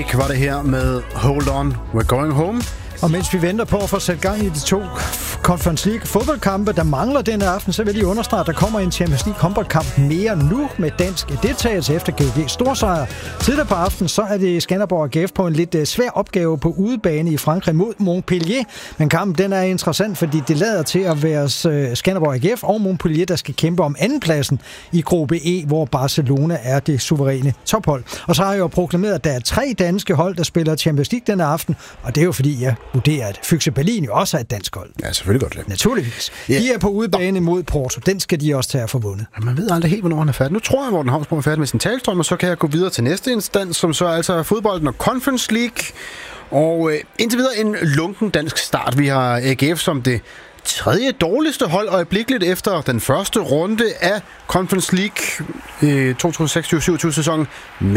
League var det her med Hold On, We're Going Home. Og mens vi venter på at få sat gang i de 2 Conference League fodboldkampe, der mangler denne aften, så vil jeg understrege, at der kommer en Champions League håndboldkamp mere nu med dansk deltagelse efter GOG storsejr. Tidligere på aftenen, så er det Skanderborg AGF på en lidt svær opgave på udebane i Frankrig mod Montpellier. Men kampen den er interessant, fordi det lader til at være Skanderborg AGF og Montpellier, der skal kæmpe om andenpladsen i gruppe E, hvor Barcelona er det suveræne tophold. Og så har jeg jo proklameret, at der er 3 danske hold, der spiller Champions League denne aften, og det er jo fordi, jeg vurderer, at Füchse Berlin jo også er et dansk hold. Ja, selvfølgelig godt det. Naturligvis. De er på udebane mod Porto. Den skal de også tage at få vundet. Man ved aldrig helt, hvornår han er færdig. Nu tror jeg, Morten Havsborg er færdig med sin talstrøm, og så kan jeg gå videre til næste instans, som så altså er fodbolden og Conference League. Og indtil videre en lunken dansk start. Vi har AGF som det 3. dårligste hold øjeblikkeligt efter den første runde af Conference League 2026-27 sæsonen.